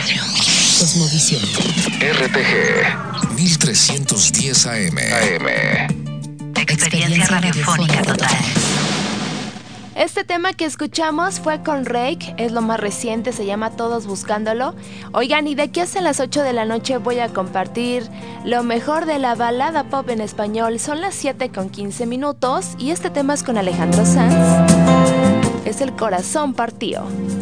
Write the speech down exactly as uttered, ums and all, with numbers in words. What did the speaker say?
Cosmovisión. R T G mil trescientos diez A M. A M. Experiencia radiofónica total. Este tema que escuchamos fue con Rake, es lo más reciente, se llama Todos Buscándolo. Oigan, y de aquí hasta las ocho de la noche voy a compartir lo mejor de la balada pop en español. Son las siete con quince minutos y este tema es con Alejandro Sanz. Es El Corazón Partido.